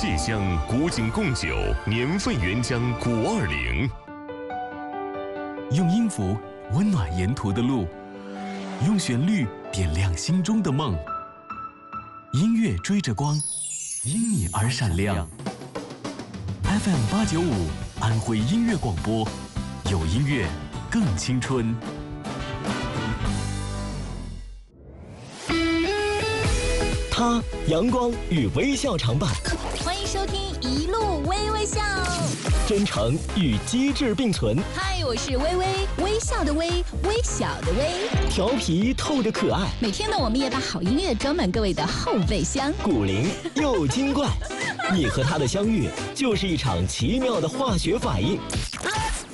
蟹乡古井贡酒年份原浆520， 用音符温暖沿途的路，用旋律点亮心中的梦。音乐追着光，因你而闪亮。FM895安徽音乐广播，有音乐更青春。 他阳光与微笑常伴， 欢迎收听一路微微笑， 真诚与机智并存。 嗨，我是微微，微笑的微，微小的微， 调皮透着可爱。 每天呢，我们也把好音乐装满各位的后备箱。 古灵又精怪，你和他的相遇就是一场奇妙的化学反应。Let's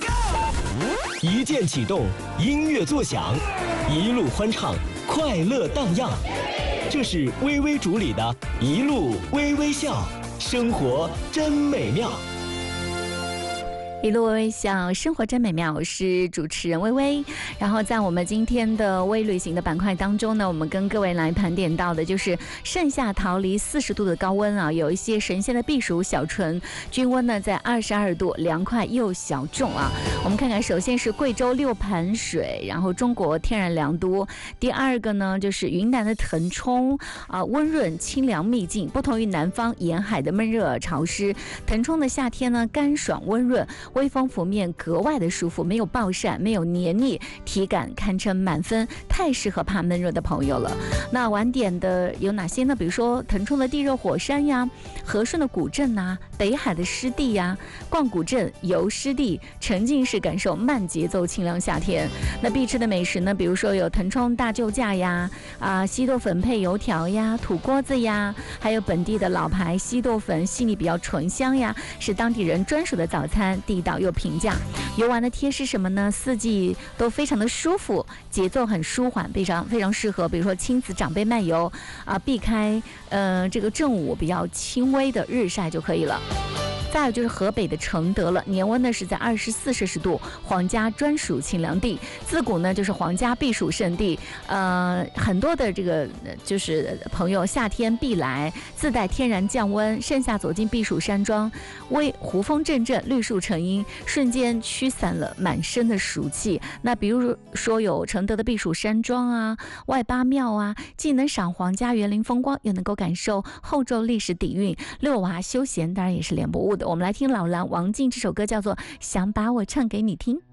go！ 一键启动，音乐作响，一路欢唱，快乐荡漾。这是微微主理的一路微微笑，生活真美妙。 一路微笑，生活真美妙。我是主持人微微。然后在我们今天的微旅行的板块当中呢，我们跟各位来盘点到的就是盛夏逃离40度的高温啊，有一些神仙的避暑小醇，均温呢在22度，凉快又小众啊。我们看看，首先是贵州六盘水，然后中国天然良都。第二个呢就是云南的腾冲啊，温润清凉秘境。不同于南方沿海的闷热潮湿，腾冲的夏天呢干爽温润，微风拂面格外的舒服，没有暴晒，没有黏腻，体感堪称满分，太适合怕闷热的朋友了。那晚点的有哪些呢？比如说腾冲的地热火山呀，和顺的古镇呐，北海的湿地呀，逛古镇游湿地，沉浸式感受慢节奏清凉夏天。那必吃的美食呢，比如说有腾冲大救驾呀，稀豆粉配油条呀，土锅子呀，还有本地的老牌稀豆粉，细腻比较醇香呀，是当地人专属的早餐，地道又平价。游玩的贴士什么呢？四季都非常的舒服，节奏很舒缓，非常适合，比如说亲子长辈漫游避开这个正午比较轻微的日晒就可以了。再有就是河北的承德了，年温呢是在24摄氏度，皇家专属清凉地。自古呢就是皇家避暑胜地，很多的这个就是朋友夏天必来，自带天然降温，盛夏走进避暑山庄，湖风阵阵，绿树成荫，瞬间驱散了满身的暑气。那比如说有承德的避暑山庄啊，外八庙啊，既能赏皇家园林风光，又能够感受后周历史底蕴，遛娃休闲当然也是脸不误的。我们来听老狼王静这首歌，叫做《想把我唱给你听》。